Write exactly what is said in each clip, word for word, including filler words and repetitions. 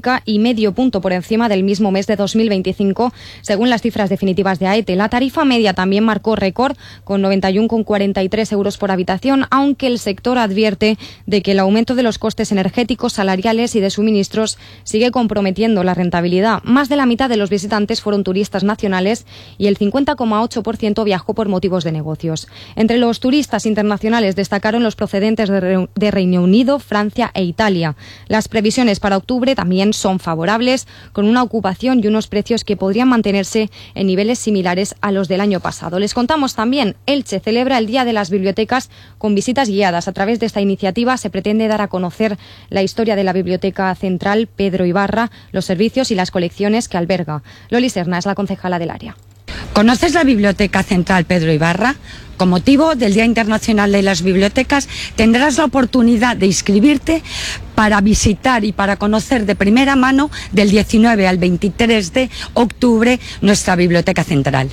histórica y medio punto por encima del mismo mes de dos mil veinticinco, según las cifras definitivas de AETE. La tarifa media también marcó récord, con noventa y uno coma cuarenta y tres euros por habitación, aunque el sector advierte de que el aumento de los costes energéticos, salariales y de suministros sigue comprometiendo la rentabilidad. Más de la mitad de los visitantes fueron turistas nacionales y el cincuenta coma ocho por ciento viajó por motivos de negocios. Entre los turistas internacionales destacaron los procedentes de, Re- de Reino Unido, Francia e Italia. Las previsiones para octubre también son favorables, con una ocupación y unos precios que podrían mantenerse en niveles similares a los del año pasado. Les contamos también, Elche celebra el Día de las Bibliotecas con visitas guiadas. A través de esta iniciativa se pretende dar a conocer la historia de la Biblioteca Central Pedro Ibarra, los servicios y las colecciones que alberga. Loli Serna es la concejala del área. ¿Conoces la Biblioteca Central Pedro Ibarra? Con motivo del Día Internacional de las Bibliotecas, tendrás la oportunidad de inscribirte para visitar y para conocer de primera mano, del diecinueve al veintitrés de octubre, nuestra Biblioteca Central.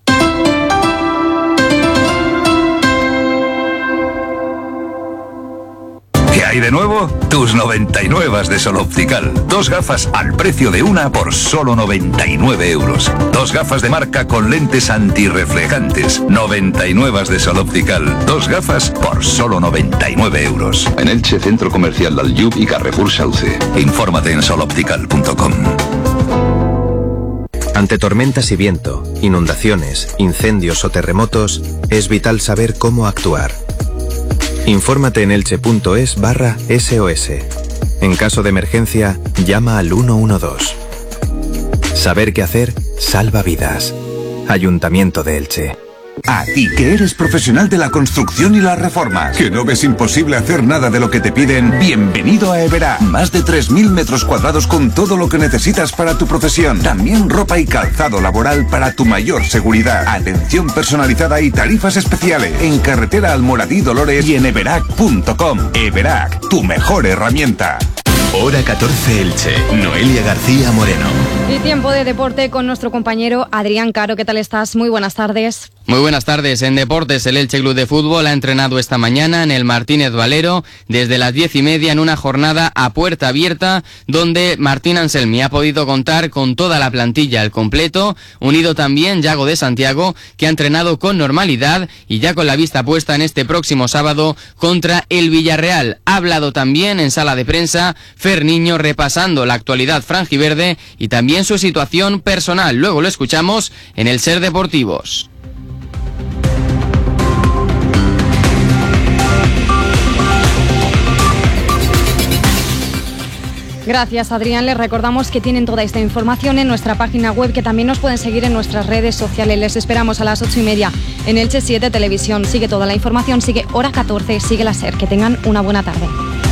¿Qué hay de nuevo? Tus noventa y nueve de Sol Optical. Dos gafas al precio de una por solo noventa y nueve euros. Dos gafas de marca con lentes antirreflejantes. noventa y nueve de Sol Optical. Dos gafas por solo noventa y nueve euros. En Elche, Centro Comercial Dalyub y Carrefour Sauce. Infórmate en sol optical punto com. Ante tormentas y viento, inundaciones, incendios o terremotos, es vital saber cómo actuar. Infórmate en elche punto es barra S O S. En caso de emergencia, llama al uno uno dos. Saber qué hacer salva vidas. Ayuntamiento de Elche. A ti que eres profesional de la construcción y las reformas, que no ves imposible hacer nada de lo que te piden, bienvenido a Everac. Más de tres mil metros cuadrados con todo lo que necesitas para tu profesión. También ropa y calzado laboral para tu mayor seguridad. Atención personalizada y tarifas especiales. En carretera Almoradí Dolores y en everac punto com. Everac, tu mejor herramienta. Hora catorce Elche. Noelia García Moreno. Y tiempo de deporte con nuestro compañero Adrián Caro. ¿Qué tal estás? Muy buenas tardes. Muy buenas tardes. En deportes, el Elche Club de Fútbol ha entrenado esta mañana en el Martínez Valero desde las diez y media en una jornada a puerta abierta donde Martín Anselmi ha podido contar con toda la plantilla al completo, unido también Yago de Santiago, que ha entrenado con normalidad y ya con la vista puesta en este próximo sábado contra el Villarreal. Ha hablado también en sala de prensa Fer Niño, repasando la actualidad franjiverde y también su situación personal. Luego lo escuchamos en el Ser Deportivos. Gracias, Adrián. Les recordamos que tienen toda esta información en nuestra página web, que también nos pueden seguir en nuestras redes sociales. Les esperamos a las ocho y media en Elche siete Televisión. Sigue toda la información, sigue Hora catorce, sigue la SER. Que tengan una buena tarde.